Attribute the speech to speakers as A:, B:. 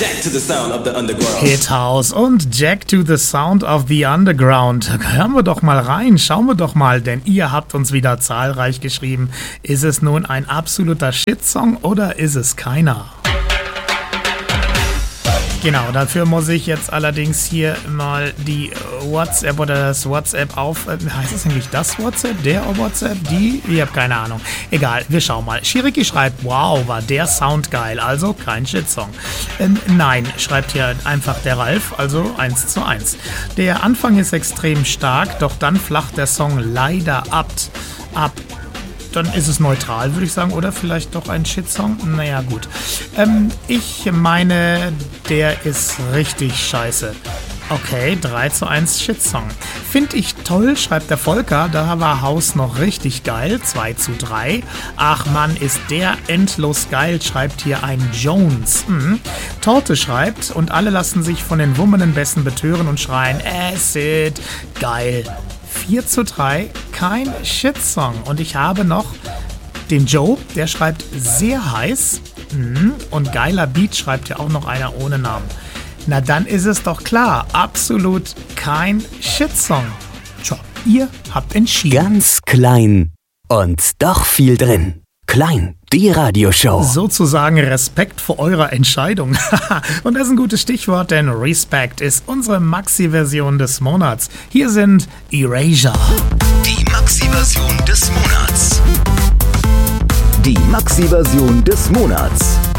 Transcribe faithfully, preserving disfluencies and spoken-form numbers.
A: Jack to the sound of the underground.
B: Hit House und Jack to the sound of the underground. Hören wir doch mal rein, schauen wir doch mal, denn ihr habt uns wieder zahlreich geschrieben. Ist es nun ein absoluter Shitsong oder ist es keiner? Genau, dafür muss ich jetzt allerdings hier mal die WhatsApp oder das WhatsApp auf... Äh, heißt es eigentlich das WhatsApp, der WhatsApp, die? Ich habe keine Ahnung. Egal, wir schauen mal. Shiriki schreibt, wow, war der Sound geil, also kein Shitsong. Ähm, nein, schreibt hier einfach der Ralf, also eins zu eins. Der Anfang ist extrem stark, doch dann flacht der Song leider ab. ab. Dann ist es neutral, würde ich sagen. Oder vielleicht doch ein Shitsong? Naja, gut. Ähm, ich meine, der ist richtig scheiße. Okay, drei zu eins Shitsong. Finde ich toll, schreibt der Volker. Da war Haus noch richtig geil. zwei zu drei. Ach Mann, ist der endlos geil, schreibt hier ein Jones. Mhm. Torte schreibt, und alle lassen sich von den wummenden Bässen betören und schreien, Acid, geil. vier zu drei, kein Shitsong. Und ich habe noch den Joe, der schreibt sehr heiß. Und geiler Beat schreibt ja auch noch einer ohne Namen. Na dann ist es doch klar, absolut kein Shitsong. Tja, ihr habt entschieden.
C: Ganz klein und doch viel drin. Klein, die Radioshow.
B: Sozusagen Respekt vor eurer Entscheidung. Und das ist ein gutes Stichwort, denn Respect ist unsere Maxi-Version des Monats. Hier sind Erasure.
C: Die Maxi-Version des Monats. Die Maxi-Version des Monats.